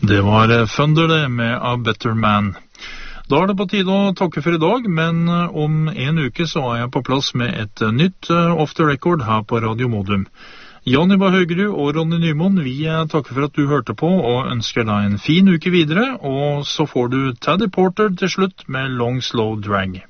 Det var Thunder det med A Better Man. Da er det på tide å takke for i dag, men om en uke så er jeg på plass med et nytt Off the Record her på Radio Modum. Janniva Høgerud og Ronny Nymoen, vi takker for at du hørte på og ønsker deg en fin uke videre, og så får du Teddy Porter til slutt med Long Slow Drag.